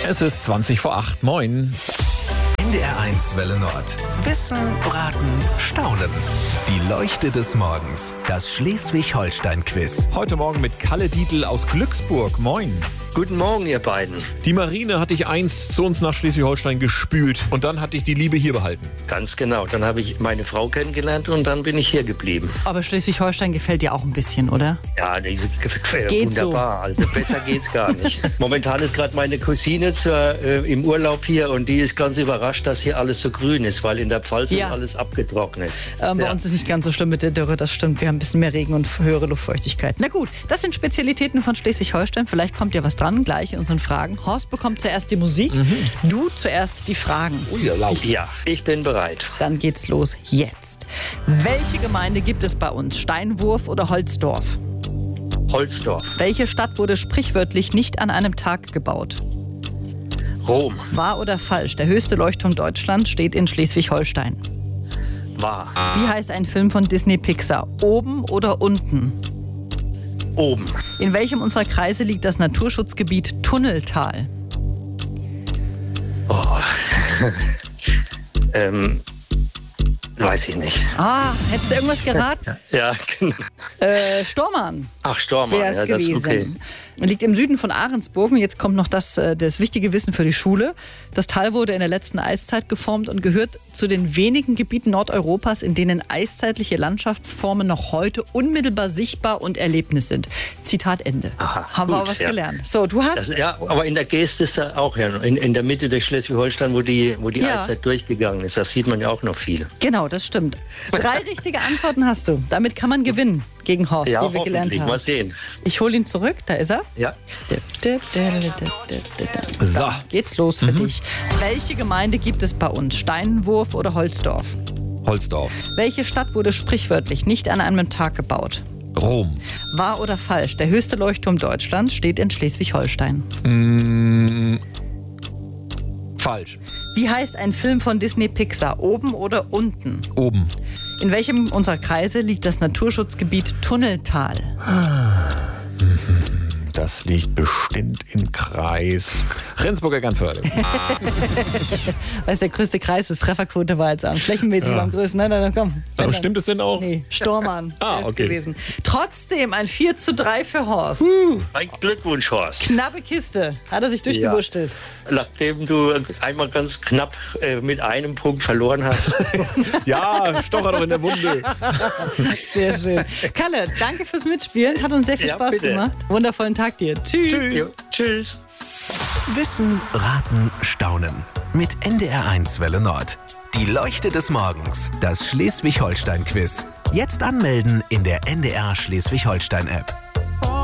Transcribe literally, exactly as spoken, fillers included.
Es ist zwanzig vor acht. Moin. N D R eins Welle Nord. Wissen, Raten, Staunen. Die Leuchte des Morgens. Das Schleswig-Holstein-Quiz. Heute Morgen mit Kalle Dietl aus Glücksburg. Moin. Guten Morgen, ihr beiden. Die Marine hat dich einst zu uns nach Schleswig-Holstein gespült und dann hat dich die Liebe hier behalten. Ganz genau. Dann habe ich meine Frau kennengelernt und dann bin ich hier geblieben. Aber Schleswig-Holstein gefällt dir auch ein bisschen, oder? Ja, das ist Geht wunderbar. So. Also besser geht's gar nicht. Momentan ist gerade meine Cousine zur, äh, im Urlaub hier und die ist ganz überrascht, dass hier alles so grün ist, weil in der Pfalz ja. ist alles abgetrocknet. Ähm, bei ja. uns ist es nicht ganz so schlimm mit der Dürre, das stimmt. Wir haben ein bisschen mehr Regen und höhere Luftfeuchtigkeit. Na gut, das sind Spezialitäten von Schleswig-Holstein. Vielleicht kommt ja was dran, gleich in unseren Fragen. Horst bekommt zuerst die Musik, mhm. du zuerst die Fragen. Oh ja, laut. Ja, ich bin bereit. Dann geht's los jetzt. Welche Gemeinde gibt es bei uns? Steinwurf oder Holzdorf? Holzdorf. Welche Stadt wurde sprichwörtlich nicht an einem Tag gebaut? Rom. Wahr oder falsch? Der höchste Leuchtturm Deutschlands steht in Schleswig-Holstein. Wahr. Wie heißt ein Film von Disney Pixar? Oben oder unten? Oben. In welchem unserer Kreise liegt das Naturschutzgebiet Tunneltal? Oh. ähm, weiß ich nicht. Ah, hättest du irgendwas geraten? Ja, genau. Äh, Stormarn Ach, Stormarn, wäre es ja, das ist gewesen. okay. Liegt im Süden von Ahrensburg. Und jetzt kommt noch das, das wichtige Wissen für die Schule. Das Tal wurde in der letzten Eiszeit geformt und gehört zu den wenigen Gebieten Nordeuropas, in denen eiszeitliche Landschaftsformen noch heute unmittelbar sichtbar und Erlebnis sind. Zitat Ende. Aha, Haben gut, wir auch was ja. gelernt. So, du hast... Das, ja, aber in der Geest ist da auch ja, in, in der Mitte der Schleswig-Holstein, wo die, wo die Ja. Eiszeit durchgegangen ist. Das sieht man ja auch noch viel. Genau, das stimmt. Drei richtige Antworten hast du. Damit kann man gewinnen gegen Horst, Ja, wie wir gelernt hoffentlich. haben. Mal sehen. Ich hole ihn zurück, da ist er. Ja. So. Geht's los für dich. Welche Gemeinde gibt es bei uns? Steinwurf oder Holzdorf? Holzdorf. Welche Stadt wurde sprichwörtlich nicht an einem Tag gebaut? Rom. Wahr oder falsch? Der höchste Leuchtturm Deutschlands steht in Schleswig-Holstein. Mm, falsch. Wie heißt ein Film von Disney Pixar? Oben oder unten? Oben. In welchem unserer Kreise liegt das Naturschutzgebiit Tunneltal? Das liegt bestimmt im Kreis Rendsburg-Eckernförde. Weil es der größte Kreis ist. Trefferquote war jetzt an. Flächenmäßig Ja. am größten. Nein, nein, nein, komm. Aber stimmt es denn auch? Nee, Stormarn Ah, ist okay. gewesen. Trotzdem ein vier zu drei für Horst. Uh. Ein Glückwunsch, Horst. Knappe Kiste. Hat er sich durchgewurschtelt. Nachdem du einmal ganz knapp äh, mit einem Punkt verloren hast. Ja, Stocher doch in der Wunde. Sehr schön. Kalle, danke fürs Mitspielen. Hat uns sehr viel Ja, Spaß bitte. gemacht. Wundervollen Tag dir. Tschüss. Tschüss. Jo, tschüss. Wissen, Raten, Staunen. Mit N D R eins Welle Nord. Die Leuchte des Morgens. Das Schleswig-Holstein-Quiz. Jetzt anmelden in der N D R Schleswig-Holstein-App.